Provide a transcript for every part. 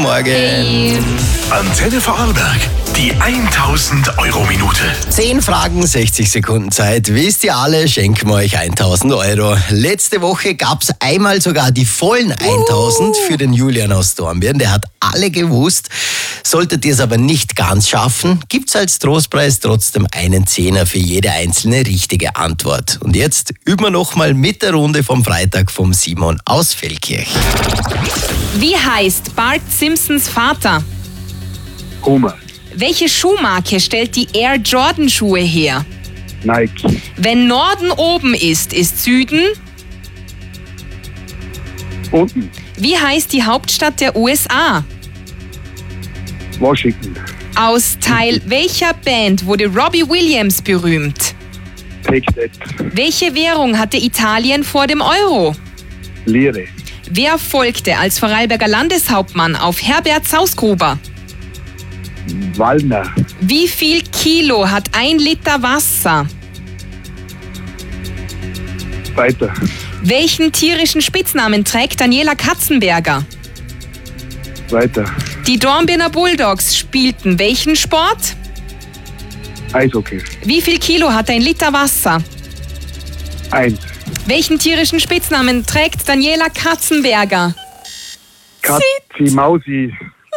Morgen. Hey. Antenne Vorarlberg, die 1000-Euro-Minute. 10 Fragen, 60 Sekunden Zeit. Wisst ihr alle, schenken wir euch 1000 Euro. Letzte Woche gab es einmal sogar die vollen 1000 für den Julian aus Dornbirn. Der hat alle gewusst. Solltet ihr es aber nicht ganz schaffen, gibt es als Trostpreis trotzdem einen Zehner für jede einzelne richtige Antwort. Und jetzt üben wir nochmal mit der Runde vom Freitag vom Simon aus Feldkirch. Wie heißt Bart Simpsons Vater? Homer. Welche Schuhmarke stellt die Air Jordan Schuhe her? Nike. Wenn Norden oben ist Süden? Unten. Wie heißt die Hauptstadt der USA? Washington. Aus Teil welcher Band wurde Robbie Williams berühmt? Take That. Welche Währung hatte Italien vor dem Euro? Lire. Wer folgte als Vorarlberger Landeshauptmann auf Herbert Sausgruber? Wallner. Wie viel Kilo hat 1 Liter Wasser? Weiter. Welchen tierischen Spitznamen trägt Daniela Katzenberger? Weiter. Die Dornbirner Bulldogs spielten welchen Sport? Eishockey. Wie viel Kilo hat 1 Liter Wasser? 1. Welchen tierischen Spitznamen trägt Daniela Katzenberger? Katzi, Mausi.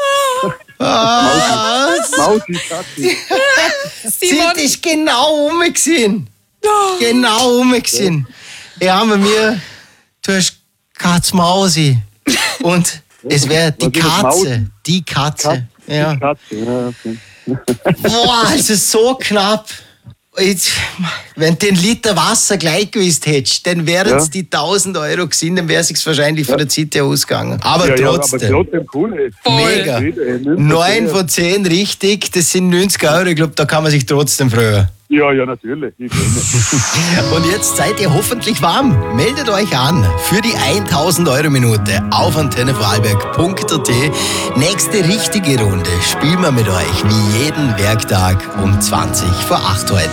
Mausi, Katzi. Sie ist genau umgesehen. Genau umgesehen. Ja, bei mir, du hast Katz-Mausi. Und es wäre die Was ist das, Katze. Mausi? Die Katze. Ja. Katze, ja, okay. Boah, also so knapp. Jetzt, wenn du den Liter Wasser gleich gewusst hättest, dann wären es die 1000 Euro gewesen, dann wäre es sich wahrscheinlich von der Zeit her ausgegangen. Aber trotzdem. Aber trotzdem cool. Mega. 9 von 10 richtig, das sind 90 Euro. Ich glaube, da kann man sich trotzdem freuen. Ja, natürlich. Und jetzt seid ihr hoffentlich warm. Meldet euch an für die 1000 Euro Minute auf antennevorarlberg.at. Nächste richtige Runde spielen wir mit euch wie jeden Werktag um 20 vor 8 heute.